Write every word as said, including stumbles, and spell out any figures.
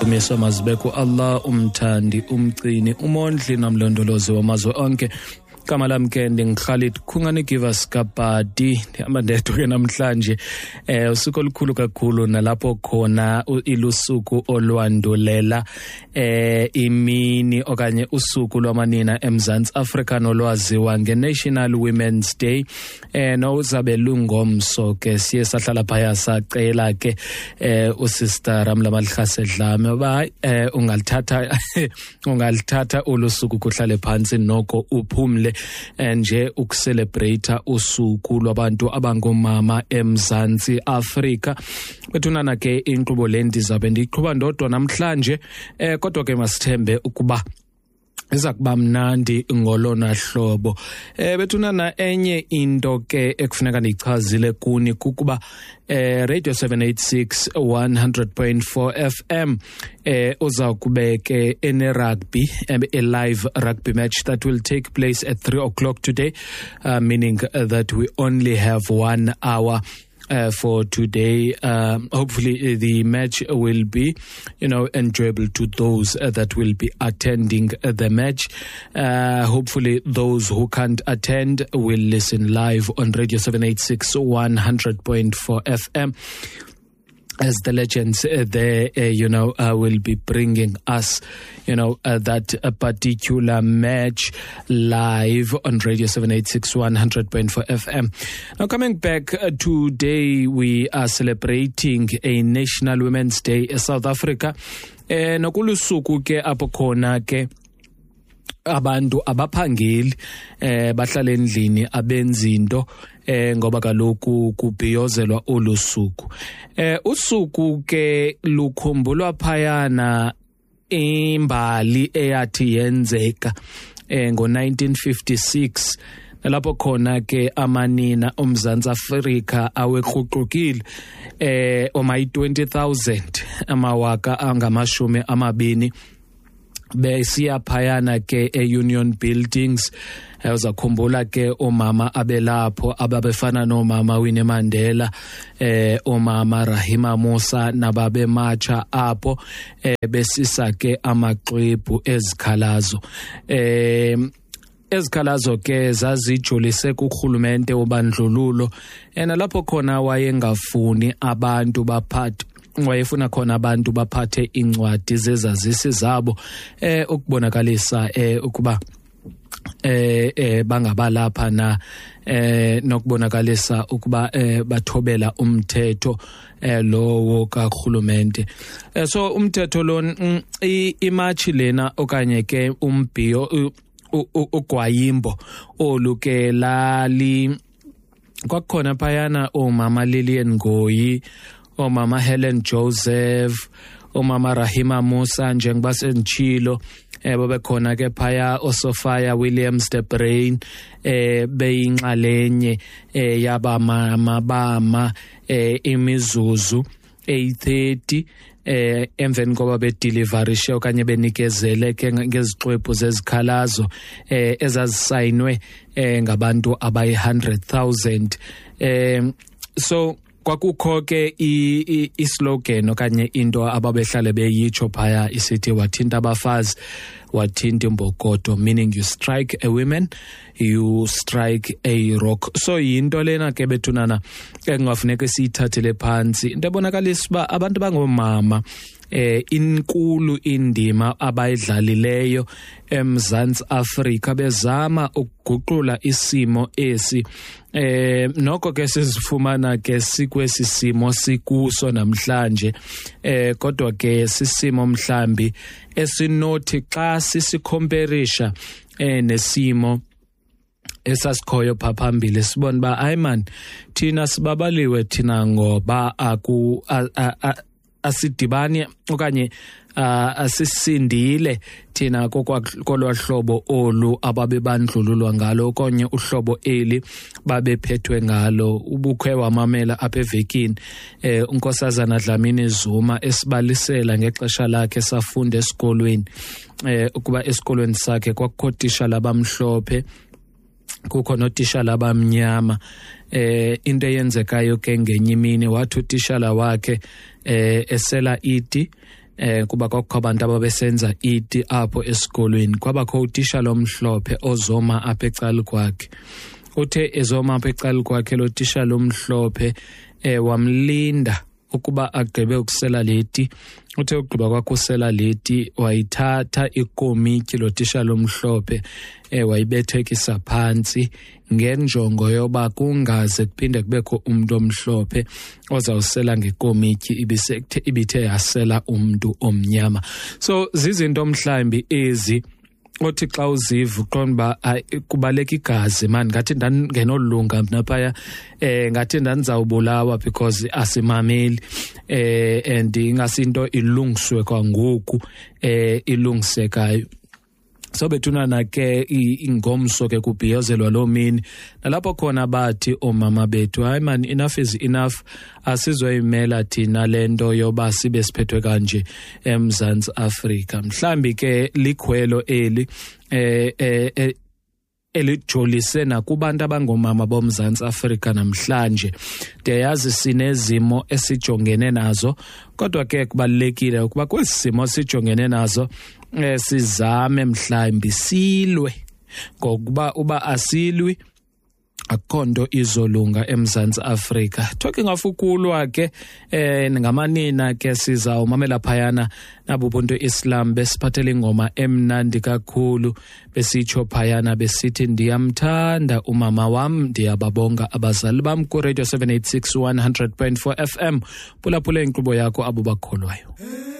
umeso mazibeko Allah umthandi umcini umondli namlondolozi wamazwe onke. Kama lami ke ndingikhalid khungane give us kapati ndihamba ndedwa ke namhlanje eh usuku olukhulu kakhulu nalapho khona ilusuku olwandulela eh imini okanye usuku lwamanina eMzantsi Afrika nolwaziwa ngeNational Women's Day eh nozabe lungomso ke siye sahlala phaya sacela ke eh usister Ramla Malhase Dlame ba eh ungalithatha ungalithatha ulusuku kuhlale phansi noko uphumle nje ukucelebrate usuku lwabantu abangomama eMzantsi Afrika. Bethunana ke inkqubo le ndizabe ndiqhuba ndodwa namhlanje eh kodwa ke masithembe ukuba iza kuba mnandi ngolona hlobo. Eh bethunana enye into ke ekufuneka ndichazile kuni kukuba eh Radio seven eighty-six one hundred point four F M eh uza kubeke ene rugby a live rugby match that will take place at three o'clock today, uh, meaning uh, that we only have one hour Uh, for today. Um, hopefully uh, the match will be, you know, enjoyable to those uh, that will be attending uh, the match. Uh, hopefully those who can't attend will listen live on Radio seven eighty-six one hundred point four F M. As the legends uh, there, uh, you know, uh, will be bringing us, you know, uh, that uh, particular match live on Radio seven eighty-six one hundred point four F M. Now, coming back uh, today, we are celebrating a National Women's Day in South Africa. Eh, nokulusuku ke apho khona ke abantu abaphangeli eh bahlala endlini abenzinto eh ngoba kaloku kubhiyozelwa olusuku. Eh usuku ke lukhumbulwa phayana imbali eyathi yenzeka eh ngo nineteen fifty-six lapho khona ke amanina oMzantsi Afrika awekhuqukile eh oma twenty thousand amawaka angamashumi amabini besiya phayana ke e-Union Buildings. Uzakhumbula ke omama abelapho ababefana nomama Winnie Mandela, eh omama Rahima Musa nababe macha apho eh besisa ke amaxwebhu ezikhalazo. Eh ezikhalazo ke zazijolise kuRhulumente obandlululo ena lapho khona wayengafuni abantu baphathe wayefuna khona abantu baphathe incwadi zezazisi zabo eh ukubonakalisa eh ukuba eh eh bangabalapha na eh nokubonakalisa ukuba eh bathobela umthetho eh lowo kaRhulumente. Eh, so umthetho lo imatch lena okanye ke umbhiyo ugwayimbo oluke lali kwakhona phayana omama Lillian Ngoyi, omama Helen Joseph, omama Rahima Musa njengoba senjilo eh babekhona ke phaya oSophia Williams de Brain eh beyinxalenye eh yabamama bama eh imizuzu eight thirty eh emveni koba bedeliverishe okanye benikezele ke ngezixwebhu zezikhalazo eh ezazisayinwe eh ngabantu abayi one hundred thousand. eh so kwakukho ke islogan okanye into ababehlale beyitsho phaya isithi wathinta abafazi wathinta imbokodo, meaning you strike a woman, you strike a rock. So yinto lena ke bethunana engafuneka siyithathele phansi into ebonakalisa uba abantu bangomama eh inkulu indima abayidlalileyo eMzantsi Afrika bezama ukuguqula isimo esi eh noko ke sizifumana ke sikwesi simo sikuso namhlanje eh kodwa ke sisimo mhlambi esinothi xa sisikomperisha eh nesimo esasikhoyo phaphambili sibona ba ayman thina sibabaliwe thina ngoba aku asidibani okanye uh, asisindile thina kolwa hlobo olu ababebandlululwa ngalo okanye uhlobo eli babephethwe ngalo. Ubukhwe wamamela apha evekini eh unkosazana Dlamini Zuma esibalisela ngexesha lakhe safunda esikolweni eh ukuba esikolweni sakhe kwakukhotisha labamhlophe kukho notishala abamnyama. Eh into eyenzekayo ke ngenye imini wathi utishala wakhe eh esela iti eh kuba kwakho abantu ababesenza iti apho esikolweni, kwabakho utisha lomhlophe ozoma apha ecala kwakhe. Uthe ezoma apha ecala kwakhe lo tisha lomhlophe eh wamlinda ukuba agqibe ukusela leti. Uthe ugqiba kwakho usela leti wayithatha ikomityi lo tisha lomhlophe eh wayibethekisa phansi ngenjongo yoba kungaze kuphinde kubekho umuntu omhlophe ozawusela ngekomityi ibisekuthe ibithe yasela umuntu omnyama. So zizinto mhlambi ezi othi xa uziva uqonda uba kubaleka igazi man, ngathi ndangenolunga naphaya eh ngathi ndanizawubulawa because asimameli eh and ingasinto ilungiswe kwangoku eh ilungisekayo. So bethunana ke ingomso ke kubhiyozelwa lo mini nalapho khona bathi omama bethu, hayi man, enough is enough, asizoyimela thina lento yoba sibe siphethwe kanje eMzantsi Afrika. Mhlambi ke likhwelo eli eh eh elijolise nakubantu abangomama bomzantsi Afrika namhlanje. Ndiyazi sinezimo esijongene nazo, kodwa ke kubalulekile ukuba kwesi simo sijongene nazo eh sizame mhlambi silwe, ngokuba uba asilwi akukho nto izolunga eMzantsi Afrika. Talking of ukulwa ke eh ngamanina ke sizawumamela phayana nabo buntu Islam besiphathele ingoma emnandi kakhulu besitsho phayana besithi ndiyamthanda umama wam, ndiyababonga abazali bam ku Radio seven eighty-six one hundred point four F M. Phulaphula inkqubo yakho abo bakholwayo.